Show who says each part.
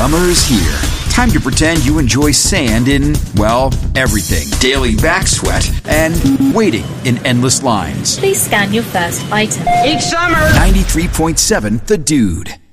Speaker 1: Summer's here. Time to pretend you enjoy sand in, well, everything. Daily back sweat and waiting in endless lines.
Speaker 2: Please scan your first item.
Speaker 3: Each summer.
Speaker 1: 93.7 The Dude.